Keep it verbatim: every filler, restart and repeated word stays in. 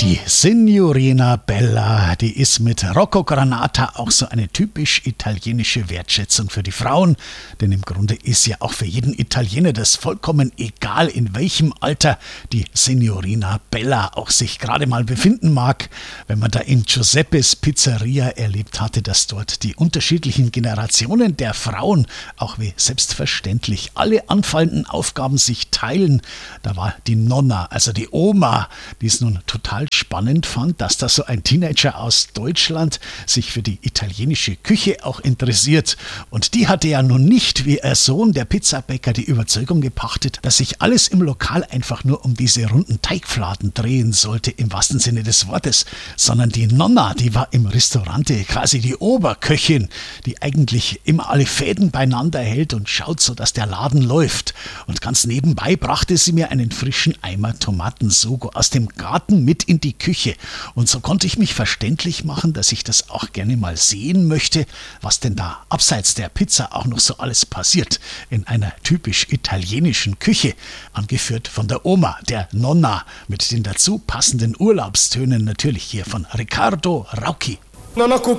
Die Signorina Bella, die ist mit Rocco Granata auch so eine typisch italienische Wertschätzung für die Frauen. Denn im Grunde ist ja auch für jeden Italiener das vollkommen egal, in welchem Alter die Signorina Bella auch sich gerade mal befinden mag. Wenn man da in Giuseppes Pizzeria erlebt hatte, dass dort die unterschiedlichen Generationen der Frauen auch wie selbstverständlich alle anfallenden Aufgaben sich teilen. Da war die Nonna, also die Oma, die es nun total spannend fand, dass da so ein Teenager aus Deutschland sich für die italienische Küche auch interessiert. Und die hatte ja nun nicht wie ihr Sohn, der Pizzabäcker, die Überzeugung gepachtet, dass sich alles im Lokal einfach nur um diese runden Teigfladen drehen sollte, im wahrsten Sinne des Wortes, sondern die Nonna, die war im Restaurante quasi die Oberköchin, die eigentlich immer alle Fäden beieinander hält und schaut so, dass der Laden läuft. Und ganz nebenbei brachte sie mir einen frischen Eimer Tomatensugo aus dem Garten mit in die Küche. Und so konnte ich mich verständlich machen, dass ich das auch gerne mal sehen möchte, was denn da abseits der Pizza auch noch so alles passiert in einer typisch italienischen Küche, angeführt von der Oma, der Nonna, mit den dazu passenden Urlaubstönen natürlich hier von Riccardo Rauchi. Non ho